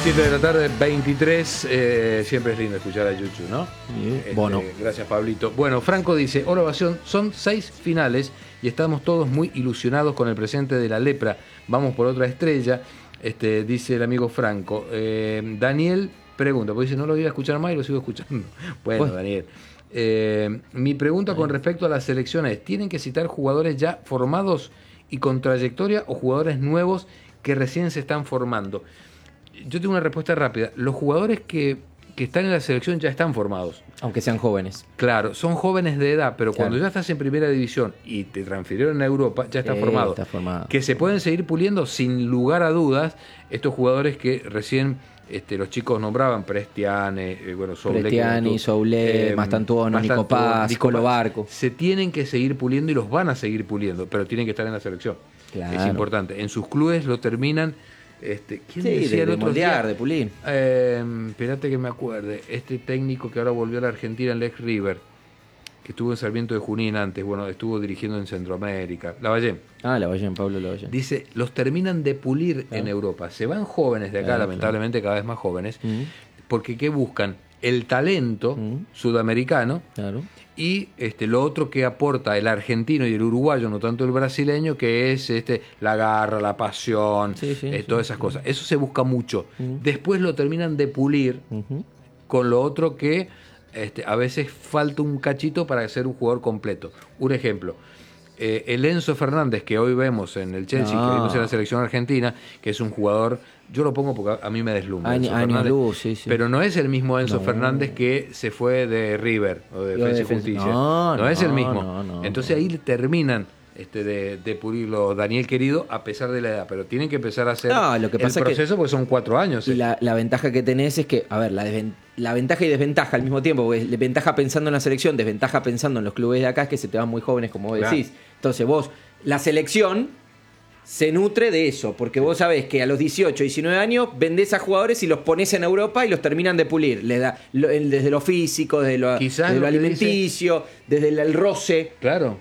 7 de la tarde, 23. Siempre es lindo escuchar a Yuchu, ¿no? Bueno. Gracias, Pablito. Bueno, Franco dice: hola, Ovación, son 6 finales y estamos todos muy ilusionados con el presente de la lepra. Vamos por otra estrella, dice el amigo Franco. Daniel pregunta, porque dice: no lo voy a escuchar más y lo sigo escuchando. Bueno, Daniel. Mi pregunta con respecto a las selecciones: ¿tienen que citar jugadores ya formados y con trayectoria o jugadores nuevos que recién se están formando? Yo tengo una respuesta rápida. Los jugadores que están en la selección ya están formados. Aunque sean jóvenes. Claro, son jóvenes de edad, pero Claro. cuando ya estás en primera división y te transfirieron a Europa, ya estás formado. Está formado. Que se pueden seguir puliendo sin lugar a dudas estos jugadores que recién los chicos nombraban: Prestiane, Prestiani, Soule, Mastantuono, Nico Paz, Colo Barco. Se tienen que seguir puliendo y los van a seguir puliendo, pero tienen que estar en la selección. Claro. Es importante. En sus clubes lo terminan. ¿Quién decía el de otro moldear, día? de pulir. Espérate que me acuerde. Este técnico que ahora volvió a la Argentina, el ex River, que estuvo en Sarmiento de Junín antes, estuvo dirigiendo en Centroamérica. Lavallén. Lavallén, Pablo Lavallén. Dice: los terminan de pulir en Europa. Se van jóvenes de acá, lamentablemente cada vez más jóvenes, porque ¿qué buscan? El talento sudamericano. Claro. Y lo otro que aporta el argentino y el uruguayo, no tanto el brasileño, que es la garra, la pasión, todas esas cosas. Eso se busca mucho. Después lo terminan de pulir con lo otro que a veces falta un cachito para ser un jugador completo. Un ejemplo: el Enzo Fernández, que hoy vemos en el Chelsea, que vimos en la selección argentina, que es un jugador, yo lo pongo porque a mí me deslumbra. Año luz, sí. Pero no es el mismo Enzo Fernández que se fue de River o de Defensa y Justicia. No es el mismo. Entonces ahí terminan de pulirlo, Daniel querido, a pesar de la edad. Pero tienen que empezar a hacer lo que pasa el proceso, porque son 4 años. Y la ventaja que tenés es que, a ver, la ventaja y desventaja al mismo tiempo, porque ventaja pensando en la selección, desventaja pensando en los clubes de acá, es que se te van muy jóvenes, como vos decís. Entonces vos, la selección se nutre de eso, porque vos sabés que a los 18, 19 años vendés a jugadores y los ponés en Europa y los terminan de pulir. Les da desde lo físico, desde lo alimenticio, desde el roce, claro,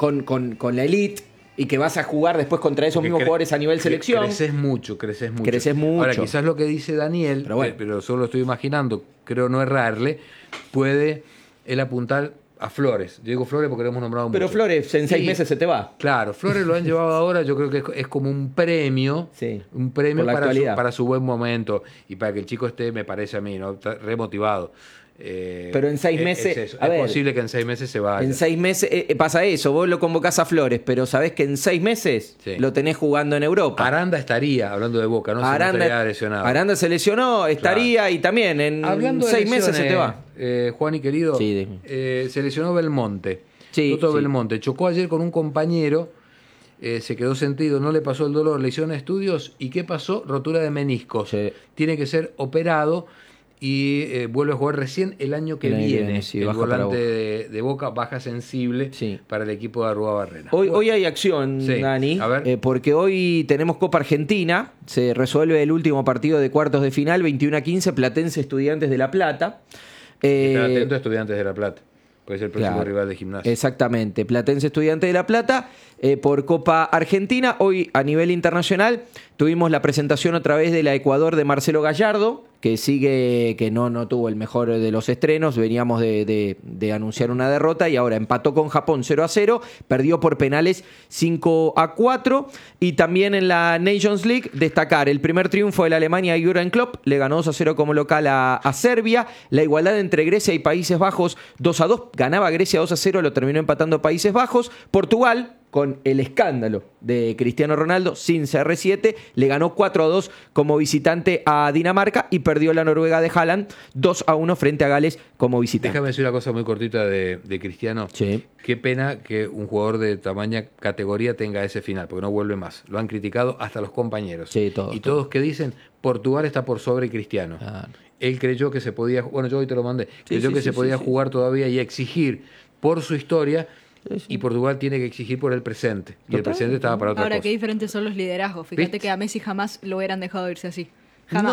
con la elite, y que vas a jugar después contra esos mismos jugadores a nivel selección. Creces mucho. Ahora, quizás lo que dice Daniel, pero solo lo estoy imaginando, creo no errarle, puede él apuntar a Flores. Yo digo Flores porque lo hemos nombrado mucho. Pero Flores en 6 meses se te va. Claro, Flores lo han llevado ahora, yo creo que es como un premio. Un premio para su buen momento y para que el chico esté, me parece a mí, ¿no? Está remotivado. Pero en 6 meses... Es posible que en 6 meses se vaya. En 6 meses pasa eso, vos lo convocás a Flores, pero sabés que en 6 meses lo tenés jugando en Europa. Aranda estaría, hablando de Boca, ¿no? Aranda lesionado. Aranda se lesionó, estaría, y también en 6 meses se te va. Juan y querido, se lesionó Belmonte. Belmonte chocó ayer con un compañero, se quedó sentido, no le pasó el dolor, le hicieron estudios, ¿y qué pasó? Rotura de meniscos. Tiene que ser operado y vuelve a jugar recién el año que viene. El volante de Boca, baja sensible para el equipo de Arrúa-Barrena. Hoy hay acción, Dani, porque hoy tenemos Copa Argentina, se resuelve el último partido de cuartos de final, 21-15, Platense Estudiantes de La Plata. Están atentos Estudiantes de La Plata, puede ser el próximo rival de Gimnasia. Exactamente, Platense Estudiantes de La Plata, por Copa Argentina. Hoy a nivel internacional tuvimos la presentación otra vez de la Ecuador de Marcelo Gallardo, que sigue, que no tuvo el mejor de los estrenos. Veníamos de anunciar una derrota y ahora empató con Japón 0-0, perdió por penales 5-4. Y también en la Nations League destacar el primer triunfo de la Alemania de Jürgen Klopp, le ganó 2-0 como local a Serbia. La igualdad entre Grecia y Países Bajos 2-2, ganaba Grecia 2-0, lo terminó empatando Países Bajos. Portugal, con el escándalo de Cristiano Ronaldo, sin CR7, le ganó 4-2 como visitante a Dinamarca y perdió la Noruega de Haaland 2-1 frente a Gales como visitante. Déjame decir una cosa muy cortita de Cristiano. Qué pena que un jugador de tamaña categoría tenga ese final, porque no vuelve más. Lo han criticado hasta los compañeros. Todos que dicen, Portugal está por sobre Cristiano. Él creyó que se podía, yo hoy te lo mandé, creyó que se podía jugar todavía y exigir por su historia. Y Portugal tiene que exigir por el presente. Y el presente estaba para otra cosa. Ahora, qué diferentes son los liderazgos. Fíjate que a Messi jamás lo hubieran dejado irse así. Jamás.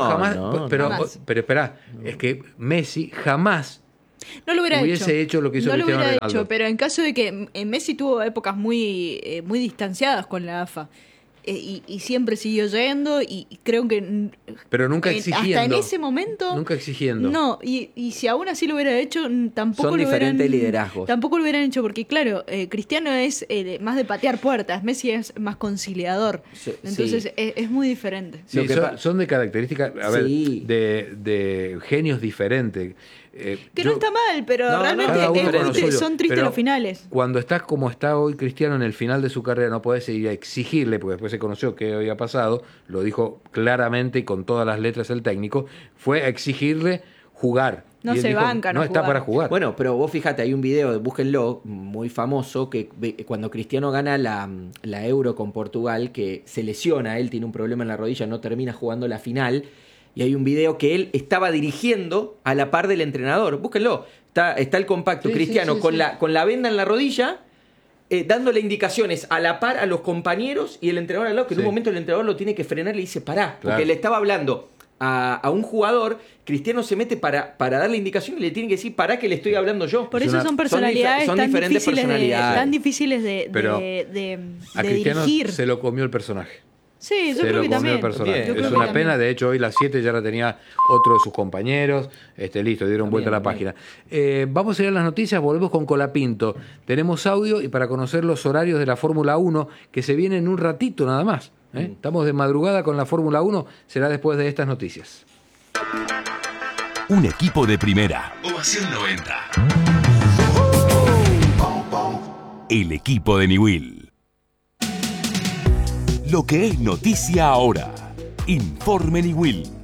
Pero espera, es que Messi jamás no lo hubiese hecho lo que hizo Cristiano Ronaldo. Pero en caso de que Messi tuvo épocas muy distanciadas con la AFA. y siempre siguió yendo y creo que... Pero nunca exigiendo. Hasta en ese momento... Nunca exigiendo. No, y si aún así lo hubiera hecho, tampoco Son lo hubieran... diferentes liderazgos. Tampoco lo hubieran hecho, porque claro, Cristiano es más de patear puertas, Messi es más conciliador. Entonces es muy diferente. Sí, son de características, de genios diferentes. No está mal, pero realmente son tristes los finales. Cuando estás como está hoy Cristiano en el final de su carrera, no podés ir a exigirle, porque después se conoció qué había pasado, lo dijo claramente y con todas las letras el técnico, fue a exigirle jugar. No se banca, no está para jugar. Bueno, pero vos fíjate, hay un video, búsquenlo, muy famoso, que cuando Cristiano gana la Euro con Portugal, que se lesiona, él tiene un problema en la rodilla, no termina jugando la final, y hay un video que él estaba dirigiendo a la par del entrenador. Búsquenlo, está el compacto, Cristiano con la venda en la rodilla, dándole indicaciones a la par a los compañeros y el entrenador al lado, que en un momento el entrenador lo tiene que frenar y le dice pará, porque le estaba hablando a un jugador. Cristiano se mete para darle indicación y le tiene que decir pará que le estoy hablando yo. Por eso son personalidades son tan diferentes personalidades. Tan difíciles Pero de a Cristiano dirigir. se lo comió el personaje. Sí, yo creo que también. Es una pena, de hecho hoy las 7 ya la tenía otro de sus compañeros, listo, dieron vuelta a la página. Vamos a ir a las noticias, volvemos con Colapinto. Tenemos audio y para conocer los horarios de la Fórmula 1, que se viene en un ratito nada más. Estamos de madrugada con la Fórmula 1, será después de estas noticias. Un equipo de primera. Ovación 90. El equipo de Newell. Lo que es noticia ahora. Informe Newell.